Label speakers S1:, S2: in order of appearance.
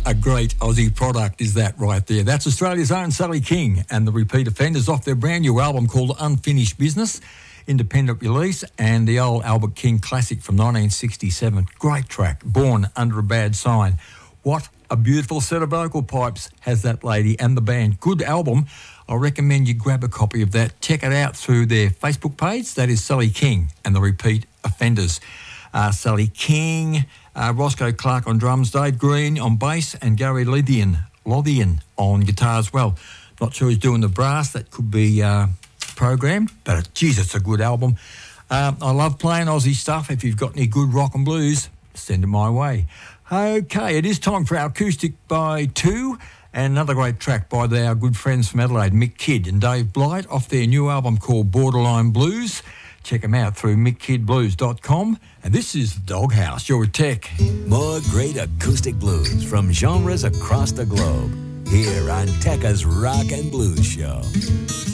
S1: a great Aussie product is that right there. That's Australia's own Sally King and the Repeat Offenders off their brand new album called Unfinished Business, independent release, and the old Albert King classic from 1967. Great track, Born Under a Bad Sign. What a beautiful set of vocal pipes has that lady and the band. Good album. I recommend you grab a copy of that. Check it out through their Facebook page. That is Sally King and the Repeat Offenders. Sally King, Roscoe Clark on drums, Dave Green on bass, and Gary Lothian on guitar as well. Not sure who's doing the brass. That could be programmed, but geez, it's a good album. I love playing Aussie stuff. If you've got any good rock and blues, send it my way. Okay, it is time for our Acoustic by Two, and another great track by our good friends from Adelaide, Mick Kidd and Dave Blight, off their new album called Borderline Blues. Check them out through mickkidblues.com. And this is The Doghouse, your tech.
S2: More great acoustic blues from genres across the globe, here on Tekka's Rock and Blues Show.